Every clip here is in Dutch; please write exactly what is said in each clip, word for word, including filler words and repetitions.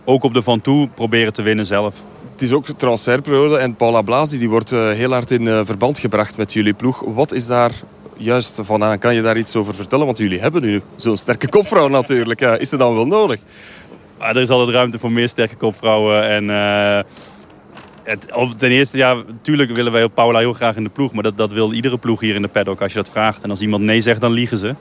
ook op de Ventoux proberen te winnen zelf. Het is ook transferperiode en Paula Blasi die wordt uh, heel hard in uh, verband gebracht met jullie ploeg. Wat is daar juist van aan? Kan je daar iets over vertellen? Want jullie hebben nu zo'n sterke kopvrouw natuurlijk. Ja, is er dan wel nodig? Ah, er is altijd ruimte voor meer sterke kopvrouwen. En, uh, het, ten eerste, ja, natuurlijk willen wij Paula heel graag in de ploeg. Maar dat, dat wil iedere ploeg hier in de paddock als je dat vraagt. En als iemand nee zegt, dan liegen ze.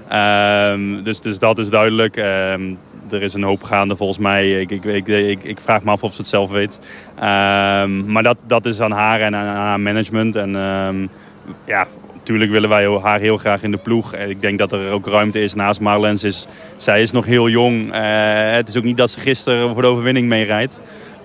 Uh, dus, dus dat is duidelijk. Uh, er is een hoop gaande volgens mij. Ik, ik, ik, ik, ik vraag me af of ze het zelf weet. Uh, maar dat, dat is aan haar en aan haar management. En uh, ja... Natuurlijk willen wij haar heel graag in de ploeg. Ik denk dat er ook ruimte is naast Marlens. Is, zij is nog heel jong. Uh, het is ook niet dat ze gisteren voor de overwinning meerijdt.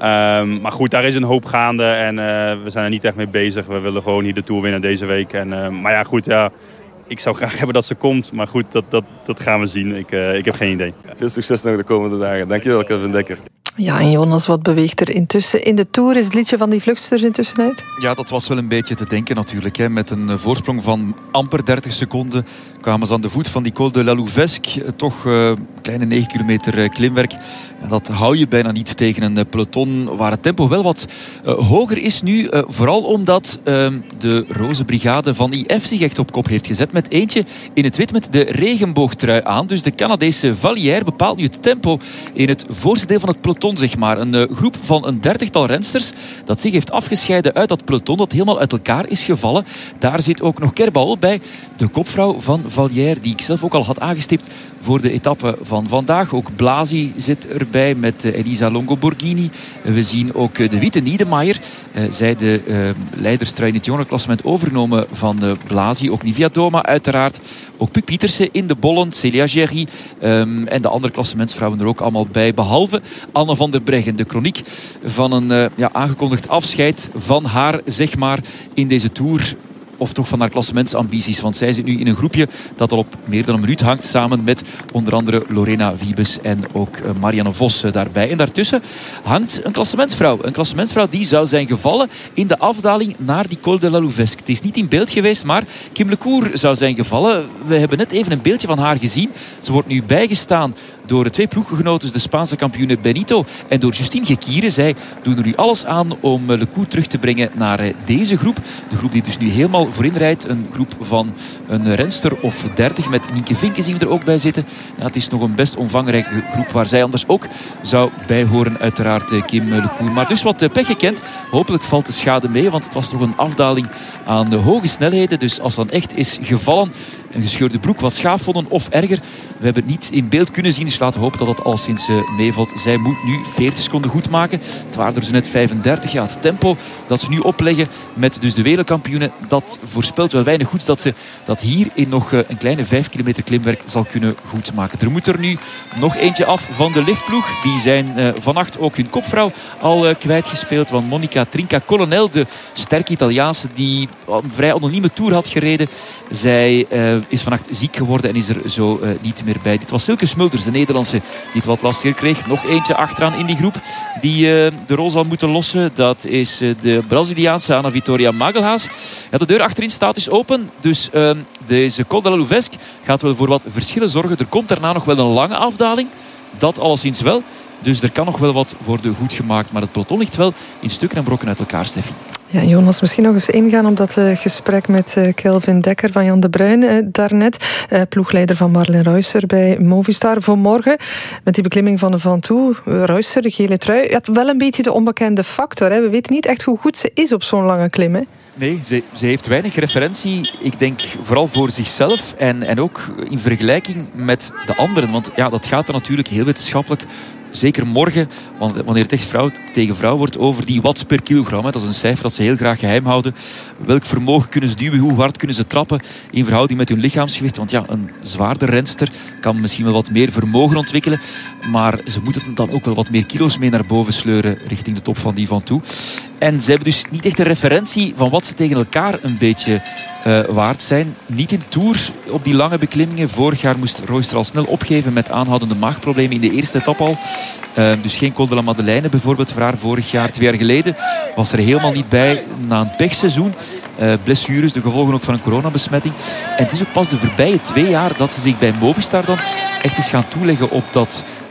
Um, maar goed, daar is een hoop gaande. En uh, we zijn er niet echt mee bezig. We willen gewoon hier de Tour winnen deze week. En, uh, maar ja, goed, ja, ik zou graag hebben dat ze komt. Maar goed, dat, dat, dat gaan we zien. Ik, uh, ik heb geen idee. Veel succes nog de komende dagen. Dankjewel, Kelvin Dekker. Ja, en Jonas, wat beweegt er intussen in de Tour? Is het liedje van die vluchtsters intussen uit? Ja, dat was wel een beetje te denken natuurlijk. Hè. Met een voorsprong van amper dertig seconden kwamen ze aan de voet van die Col de la Louvesque. Toch uh, kleine negen kilometer klimwerk. En dat hou je bijna niet tegen een peloton waar het tempo wel wat uh, hoger is nu. Uh, vooral omdat uh, de roze brigade van I F zich echt op kop heeft gezet. Met eentje in het wit met de regenboogtrui aan. Dus de Canadese Vallière bepaalt nu het tempo in het voorste deel van het peloton, zeg maar. Een uh, groep van een dertigtal rensters dat zich heeft afgescheiden uit dat peloton dat helemaal uit elkaar is gevallen. Daar zit ook nog Kerbal bij, de kopvrouw van Vallière, die ik zelf ook al had aangestipt voor de etappe van vandaag. Ook Blasi zit erbij met uh, Elisa Longo-Borghini. Uh, we zien ook uh, de witte Niedermayer. Uh, zij de uh, leiderstrui in het jongerenklassement overgenomen van uh, Blasi. Ook Nivia Doma uiteraard. Ook Puk Pietersen in de bollen. Celia Gerry. Um, en de andere klassementsvrouwen er ook allemaal bij. Behalve Anne van der Breggen. De kroniek van een uh, ja, aangekondigd afscheid van haar, zeg maar, in deze Tour. Of toch van haar klassementsambities. Want zij zit nu in een groepje dat al op meer dan een minuut hangt. Samen met onder andere Lorena Wiebes en ook Marianne Vos daarbij. En daartussen hangt een klassementsvrouw. Een klassementsvrouw die zou zijn gevallen in de afdaling naar die Col de la Louvesque. Het is niet in beeld geweest, maar Kim Lecour zou zijn gevallen. We hebben net even een beeldje van haar gezien. Ze wordt nu bijgestaan door de twee ploeggenoten, de Spaanse kampioene Benito en door Justine Gekire. Zij doen er nu alles aan om Lecour terug te brengen naar deze groep. De groep die dus nu helemaal voorin rijdt. Een groep van een renster of dertig. Met Nienke Vinken zien we er ook bij zitten. Ja, het is nog een best omvangrijke groep waar zij anders ook zou bij horen. Uiteraard Kim Lecour. Maar dus wat pech gekend. Hopelijk valt de schade mee, want het was toch een afdaling aan de hoge snelheden. Dus als dan echt is gevallen, een gescheurde broek, wat schaafwonden of erger. We hebben het niet in beeld kunnen zien, dus laten we hopen dat het alleszins uh, meevalt. Zij moet nu veertig seconden goed maken. Het waren er zo net vijfendertig. Ja, het tempo dat ze nu opleggen met dus de wereldkampioenen, dat voorspelt wel weinig goeds dat ze dat hier in nog uh, een kleine vijf kilometer klimwerk zal kunnen goedmaken. Er moet er nu nog eentje af van de liftploeg. Die zijn uh, vannacht ook hun kopvrouw al uh, kwijtgespeeld. Want Monica Trinca-Colonel, de sterke Italiaanse die een vrij anonieme tour had gereden, zij uh, is vannacht ziek geworden en is er zo uh, niet meer bij. Dit was Silke Smulders, de Nederlandse, die het wat lastiger kreeg. Nog eentje achteraan in die groep die uh, de rol zal moeten lossen. Dat is uh, de Braziliaanse Ana Vitória Magalhaes. Ja, de deur achterin staat dus open. Dus uh, deze Col de la Louvesque gaat wel voor wat verschillen zorgen. Er komt daarna nog wel een lange afdaling. Dat alleszins wel. Dus er kan nog wel wat worden goedgemaakt. Maar het peloton ligt wel in stukken en brokken uit elkaar, Steffi. Ja, Jonas, misschien nog eens ingaan op dat uh, gesprek met uh, Kelvin Dekker van Jan de Bruin uh, daarnet. Uh, ploegleider van Marlen Reusser bij Movistar voor morgen. Met die beklimming van de Ventoux. Uh, Reusser, de gele trui. Ja, wel een beetje de onbekende factor. Hè. We weten niet echt hoe goed ze is op zo'n lange klim. Hè. Nee, ze, ze heeft weinig referentie. Ik denk vooral voor zichzelf en, en ook in vergelijking met de anderen. Want ja, dat gaat er natuurlijk heel wetenschappelijk. Zeker morgen, wanneer het echt vrouw tegen vrouw wordt, over die watts per kilogram. Dat is een cijfer dat ze heel graag geheim houden. Welk vermogen kunnen ze duwen, hoe hard kunnen ze trappen in verhouding met hun lichaamsgewicht. Want ja, een zwaarder renster kan misschien wel wat meer vermogen ontwikkelen. Maar ze moeten dan ook wel wat meer kilo's mee naar boven sleuren richting de top van die Ventoux. En ze hebben dus niet echt een referentie van wat ze tegen elkaar een beetje uh, waard zijn. Niet in Tour op die lange beklimmingen. Vorig jaar moest Reusser al snel opgeven met aanhoudende maagproblemen in de eerste etappe al. Uh, dus geen Col de la Madeleine bijvoorbeeld voor haar vorig jaar. Twee jaar geleden was er helemaal niet bij na een pechseizoen. Uh, blessures, de gevolgen ook van een coronabesmetting. En het is ook pas de voorbije twee jaar dat ze zich bij Movistar dan echt is gaan toeleggen op dat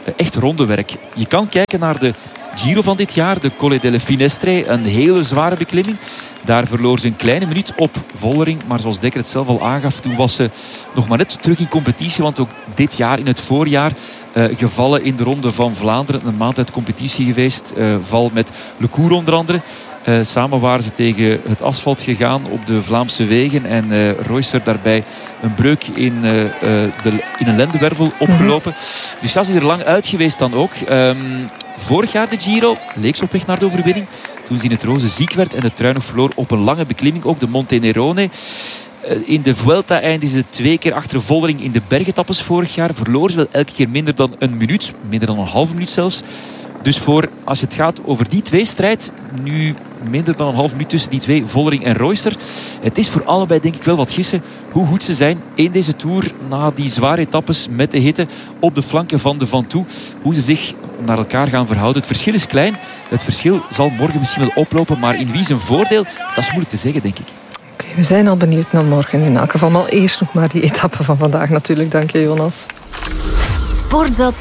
echt rondewerk. Je kan kijken naar de Giro van dit jaar, de Colle delle Finestre, een hele zware beklimming. Daar verloor ze een kleine minuut op Vollering. Maar zoals Dekker het zelf al aangaf, toen was ze nog maar net terug in competitie. Want ook dit jaar, in het voorjaar, uh, gevallen in de Ronde van Vlaanderen. Een maand uit competitie geweest. Uh, val met Le Cour onder andere. Uh, samen waren ze tegen het asfalt gegaan op de Vlaamse wegen. En uh, Reusser daarbij een breuk in, uh, uh, de, in een lendenwervel opgelopen. Mm-hmm. Dus ja, ze is er lang uit geweest dan ook. Um, vorig jaar de Giro leek ze op weg naar de overwinning. Toen ze in het roze ziek werd en de trui nog verloor op een lange beklimming. Ook de Monte Nerone. In de Vuelta eindigde ze twee keer achter Vollering in de bergetappes vorig jaar. Verloor ze wel elke keer minder dan een minuut. Minder dan een halve minuut zelfs. Dus voor, als het gaat over die twee strijd, nu minder dan een half minuut tussen die twee, Vollering en Reusser. Het is voor allebei denk ik wel wat gissen hoe goed ze zijn in deze Tour na die zware etappes met de hitte op de flanken van de Ventoux. Hoe ze zich naar elkaar gaan verhouden. Het verschil is klein. Het verschil zal morgen misschien wel oplopen, maar in wie zijn voordeel, dat is moeilijk te zeggen denk ik. Oké, we zijn al benieuwd naar morgen in elk geval. Maar eerst nog maar die etappe van vandaag natuurlijk. Dank je, Jonas. Sportzot